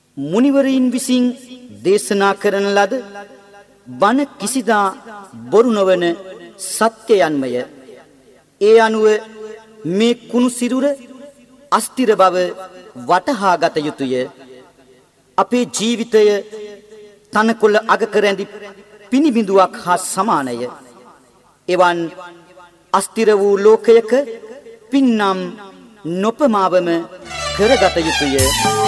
මුනිවරීන් විසින් දේශනා කරන ලද බණ කිසිදා බොරු නොවන සත්‍යයන්මය. ඒ අනුව මේ කුණු සිරුර අස්තිර බව වටහා ගත යුතුය. අපේ ජීවිතය තනකොළ අග කර ඇඳි පිනිබිඳුවක් හා සමානය. එවන් අස්තිර වූ ලෝකයක පින්නම් නොපමාවම කරගත යුතුය.